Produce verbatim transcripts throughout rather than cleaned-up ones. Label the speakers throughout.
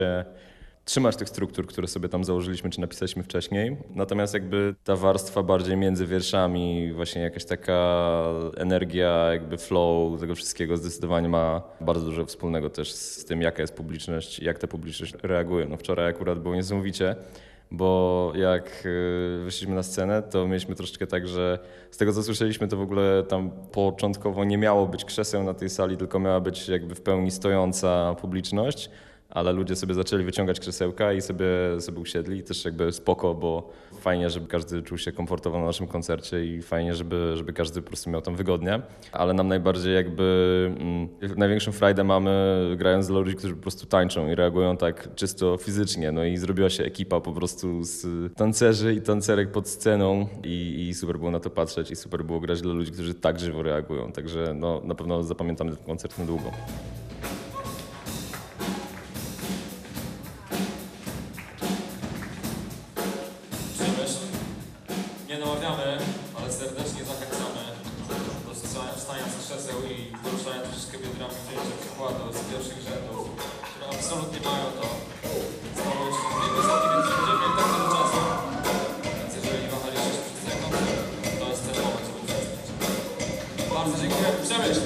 Speaker 1: trzymać tych struktur, które sobie tam założyliśmy, czy napisaliśmy wcześniej. Natomiast jakby ta warstwa bardziej między wierszami, właśnie jakaś taka energia, jakby flow tego wszystkiego zdecydowanie ma bardzo dużo wspólnego też z tym, jaka jest publiczność, jak ta publiczność reaguje. No wczoraj akurat było niesamowicie, bo jak wyszliśmy na scenę, to mieliśmy troszeczkę tak, że z tego co słyszeliśmy, to w ogóle tam początkowo nie miało być krzeseł na tej sali, tylko miała być jakby w pełni stojąca publiczność. Ale ludzie sobie zaczęli wyciągać krzesełka i sobie, sobie usiedli. Też jakby spoko, bo fajnie, żeby każdy czuł się komfortowo na naszym koncercie i fajnie, żeby, żeby każdy po prostu miał tam wygodnie. Ale nam najbardziej jakby, mm, największą frajdę mamy grając dla ludzi, którzy po prostu tańczą i reagują tak czysto fizycznie. No i zrobiła się ekipa po prostu z tancerzy i tancerek pod sceną i, i super było na to patrzeć i super było grać dla ludzi, którzy tak żywo reagują. Także no, na pewno zapamiętamy ten koncert na długo.
Speaker 2: Nie namawiamy, ale serdecznie zachęcamy do wstania z krzeseł i poruszania troszeczkę biodrami, wzięcia przykładu z pierwszych rzędów, które absolutnie mają to. Znowu jeszcze dwie piosenki, więc będziemy mieli tak dużo czasu. Więc jeżeli wahaliście się przez ten koncert, to jest ten moment, żeby przestać. Bardzo dziękuję. Przemyśl!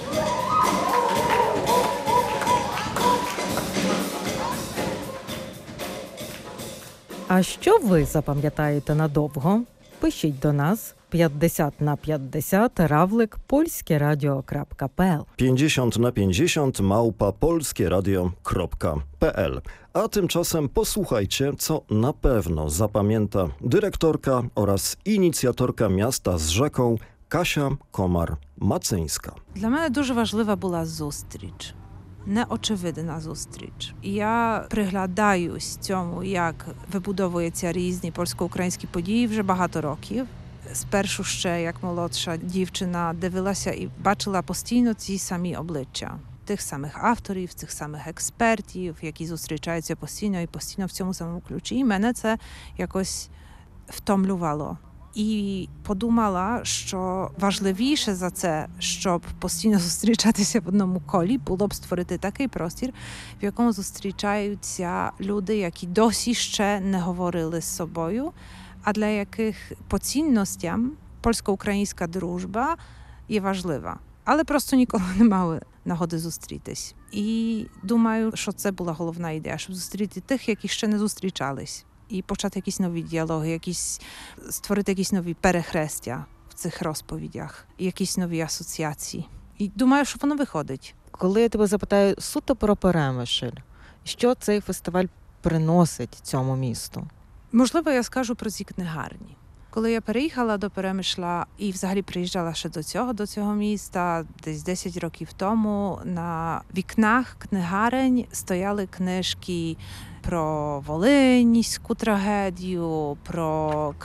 Speaker 3: А що ви запам'ятаєте надовго? Пишіть до нас п'ятдесят на п'ятдесят равлик польське радіо крапка пе ел.
Speaker 4: pięćdziesiąt na pięćdziesiąt małpa polskieradio kropka pe el. A tymczasem posłuchajcie, co na pewno zapamięta dyrektorka oraz inicjatorka miasta z rzeką Kasia Komar-Macyńska.
Speaker 5: Для мене дуже важлива була зустріч. Неочевидна зустріч. Я приглядаюсь цьому, як вибудовуються різні польсько-українські події вже багато років. Спершу ще, як молодша дівчина, дивилася і бачила постійно ці самі обличчя. Тих самих авторів, цих самих експертів, які зустрічаються постійно і постійно в цьому самому ключі. І мене це якось втомлювало. І подумала, що важливіше за це, щоб постійно зустрічатися в одному колі, було б створити такий простір, в якому зустрічаються люди, які досі ще не говорили з собою, а для яких по цінностям польсько-українська дружба є важлива. Але просто ніколи не мали нагоди зустрітись. І думаю, що це була головна ідея, щоб зустріти тих, які ще не зустрічались. І почати якісь нові діалоги, якісь, створити якісь нові перехрестя в цих розповідях, якісь нові асоціації. І думаю, що воно виходить.
Speaker 3: Коли я тебе запитаю суто про Перемишль, що цей фестиваль приносить цьому місту?
Speaker 5: Можливо, я скажу про ці книгарні. Коли я переїхала до Перемишля і взагалі приїжджала ще до цього, до цього міста, десь десять років тому, на вікнах книгарень стояли книжки про волинську трагедію, про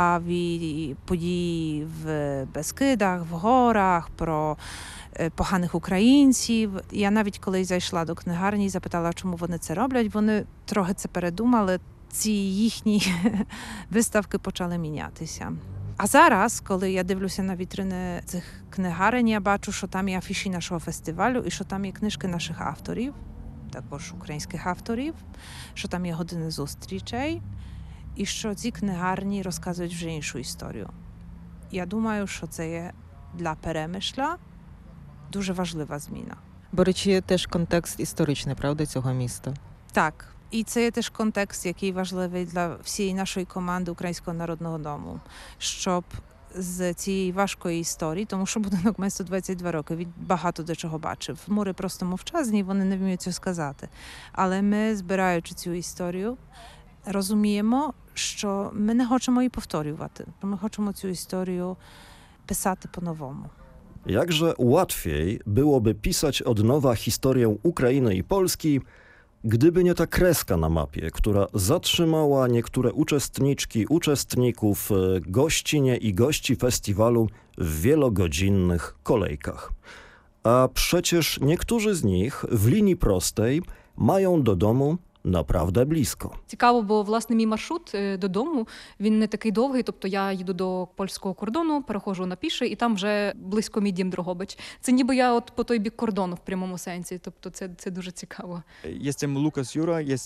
Speaker 5: криваві події в Бескидах, в горах, про поганих українців. Я навіть коли зайшла до книгарні і запитала, чому вони це роблять, вони трохи це передумали. Ці їхні виставки почали мінятися. А зараз, коли я дивлюся на вітрини цих книгарень, я бачу, що там є афіші нашого фестивалю і що там є книжки наших авторів, також українських авторів, що там є години зустрічей і що ці книгарні розказують вже іншу історію. Я думаю, що це є для Перемишля дуже важлива зміна.
Speaker 3: Беручи теж контекст історичний, правда, цього міста?
Speaker 5: Так. І це є теж контекст, який важливий для всієї нашої команди Українського народного дому, щоб з цієї важкої історії, тому що будинок має сто двадцять два роки, він багато до чого бачив. Мури просто мовчазні, вони не вміють цього сказати. Але ми, збираючи цю історію, розуміємо, що ми не хочемо її повторювати. Ми хочемо цю історію писати по-новому.
Speaker 4: Jakże łatwiej byłoby pisać od nowa historię Ukrainy i Polski, gdyby nie ta kreska na mapie, która zatrzymała niektóre uczestniczki, uczestników, gościnie i gości festiwalu w wielogodzinnych kolejkach. A przecież niektórzy z nich w linii prostej mają do domu naprawdę blisko.
Speaker 6: Цікаво, бо власне мій маршрут е, додому, він не такий довгий, тобто я їду до польського кордону, переходжу на піше, і там вже близько мій дім Дрогобич. Це ніби я от по той бік кордону в прямому сенсі, тобто це, це дуже цікаво.
Speaker 7: Jestem Lukas Jura, jest